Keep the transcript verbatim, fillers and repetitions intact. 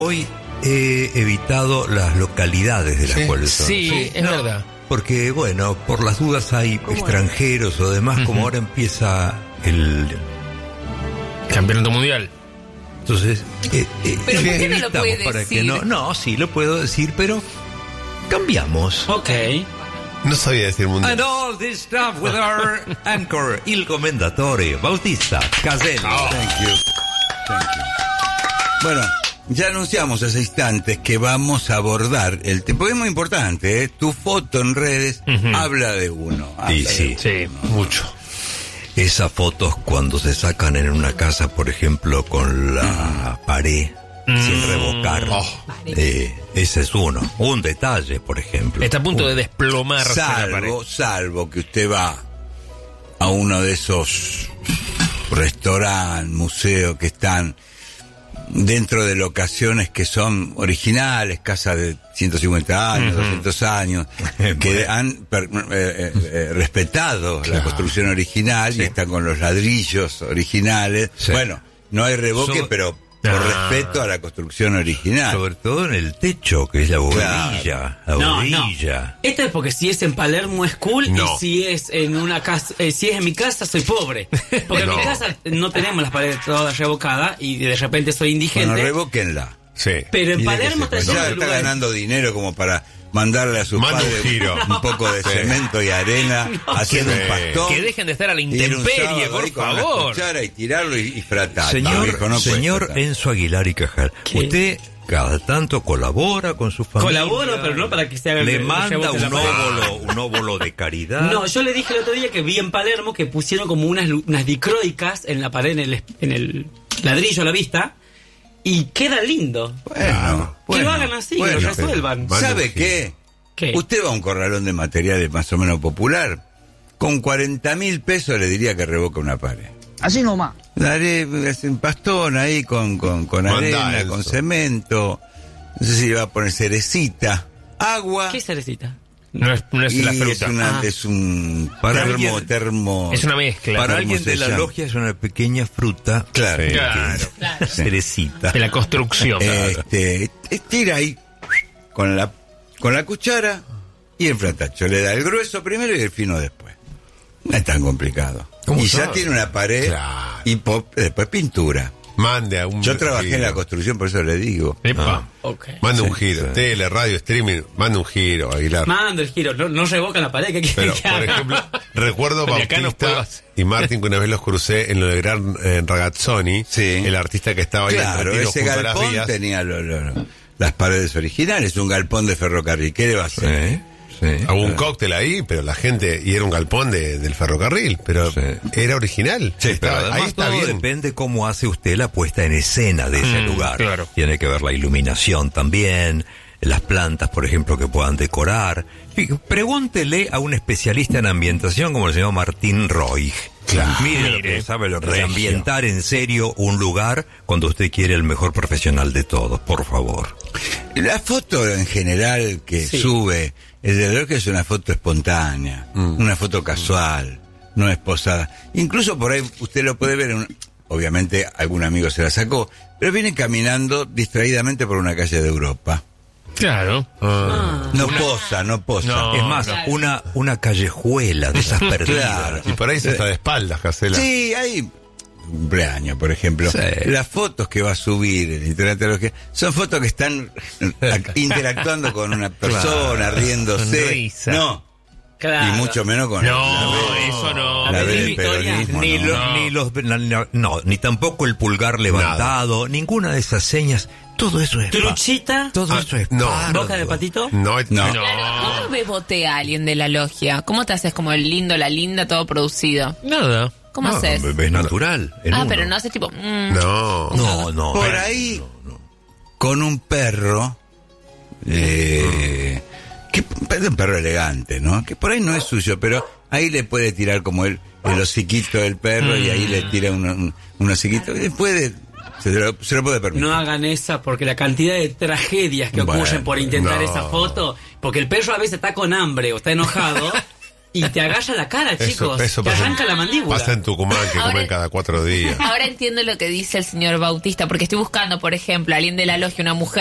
Hoy he evitado las localidades de las sí, cuales son. Sí, sí es no, verdad. Porque, bueno, por las dudas hay extranjeros es? o demás, uh-huh. como ahora empieza el... Campeonato mundial. Entonces, eh, eh, pero ¿por qué no lo puede para decir? Que no, no, sí, lo puedo decir, pero cambiamos. Ok. No sabía decir mundial. And all this stuff with our anchor, il commendatore, Bautista Caselli. Oh. Thank you. Thank you. Bueno, ya anunciamos hace instantes que vamos a abordar el tema, porque es muy importante, ¿eh? Tu foto en redes uh-huh. habla de uno. Habla sí, sí, de sí, uno. mucho. Esas fotos cuando se sacan en una casa, por ejemplo, con la uh-huh. pared mm. sin revocar, oh. eh, ese es uno. Un detalle, por ejemplo. Está a punto un, de desplomarse salvo, la pared. Salvo que usted va a uno de esos restaurantes, museos que están dentro de locaciones que son originales, casas de ciento cincuenta años, uh-huh. doscientos años, que han per, eh, eh, respetado claro. la construcción original sí. y están con los ladrillos originales. Sí. Bueno, no hay revoque, so, pero por ah. respeto a la construcción original. Sobre todo en el techo, que es la bohilla. Claro. La no, bohilla. No. Esto es porque si es en Palermo es cool no. y si es en una casa, eh, si es en mi casa soy pobre. Porque no. en mi casa no tenemos las paredes todas revocadas y de repente soy indigente. Bueno, revóquenla. Sí. Pero en Palermo está ya está ganando dinero como para mandarle a sus Manda padres un, giro. un poco de sí. cemento y arena, no, haciendo sí. un pastón. Que dejen de estar a la intemperie, por favor. Y tirarlo y, y fratar. Señor, viejo, no señor Enzo Aguilar y Cajal, ¿qué? Usted cada tanto colabora con su familia. Colaboro, pero no para que se haga. Le el, manda el un óvulo, un óvulo de caridad. No, yo le dije el otro día que vi en Palermo que pusieron como unas, unas dicroicas en la pared, en el, en el ladrillo a la vista. Y queda lindo. Bueno, que bueno, lo hagan así, bueno, que lo resuelvan. ¿Sabe qué? ¿Qué? Usted va a un corralón de materiales más o menos popular. Con cuarenta mil pesos le diría que revoca una pared. Así nomás. Daré un pastón ahí con, con, con arena, eso. Con cemento. No sé si va a poner cerecita. Agua. ¿Qué cerecita? No es, no es la fruta. Es, una, ah. es un para termo, alguien, termo. Es una mezcla. Para alguien de la llama. Logia es una pequeña fruta. Claro. Sí. Claro. claro. Cerecita. De la construcción. Este, tira ahí con la, con la cuchara y el fratacho. Le da el grueso primero y el fino después. No es tan complicado. Y sabe? Ya tiene una pared claro. y pop, después pintura. Mande a un Yo trabajé giro. en la construcción, por eso le digo. Ah, okay. Mande sí, un giro. Sí. Tele, radio, streaming, mande un giro, Aguilar. Manda el giro, no, no revoca la pared. ¿Qué quiere que por ejemplo, recuerdo Bautista y Martín que una vez los crucé en lo de Gran eh, Ragazzoni, sí. el artista que estaba ahí. Claro, ese galpón tenía lo, lo, lo, las paredes originales, un galpón de ferrocarril. ¿Qué le va a hacer? Sí. Sí, Hubo un cóctel ahí, pero la gente, y era un galpón de, del ferrocarril, pero sí. era original. Sí, pero además ahí está todo bien. Depende cómo hace usted la puesta en escena de ese mm, lugar. Claro. Tiene que ver la iluminación también, las plantas, por ejemplo, que puedan decorar. Pregúntele a un especialista en ambientación como el señor Martín Roig. Claro. Mire, Mire lo que sabe lo que es ambientar en serio un lugar cuando usted quiere el mejor profesional de todos, por favor. La foto en general que sí. sube, es de verdad que es una foto espontánea, mm. una foto casual, mm. no es posada. Incluso por ahí usted lo puede ver, en un, obviamente algún amigo se la sacó, pero viene caminando distraídamente por una calle de Europa. Claro. Ah. No una, posa, no posa. No, es más, claro. una una callejuela de esas perdidas. Claro. Y por ahí se está de espaldas, Casela. Sí, hay cumpleaños, por ejemplo. Sí. Las fotos que va a subir en internet son fotos que están interactuando con una persona, claro. riéndose. No. Claro. Y mucho menos con no, la eso no. La del peronismo, ni, no. Lo, no. ni los no, no, ni tampoco el pulgar levantado, Nada. ninguna de esas señas. Todo eso es truchita. Pa- todo ah, eso es no. pardo. Boca de patito. No, no. no. Claro, ¿cómo bebotea a alguien de la logia? ¿Cómo te haces como el lindo, la linda, todo producido? Nada. ¿Cómo no, haces? Es natural. Ah, uno. pero no haces tipo. Mm, no. No, no. Por ahí, no, no. con un perro. Eh, mm. que un perro elegante, ¿no? Que por ahí no es suyo, pero ahí le puede tirar como el, el hociquito del perro mm. y ahí le tira un, un, un hociquito. Y puede. Se lo, se lo puede permitir. No hagan esa porque la cantidad de tragedias que bueno, ocurren por intentar no. esa foto, porque el perro a veces está con hambre o está enojado y te agalla la cara, Eso- chicos. eso te pasa- arranca la mandíbula. Pasa en Tucumán, que Ahora- comen cada cuatro días. Ahora entiendo lo que dice el señor Bautista, porque estoy buscando, por ejemplo, alguien de la logia, una mujer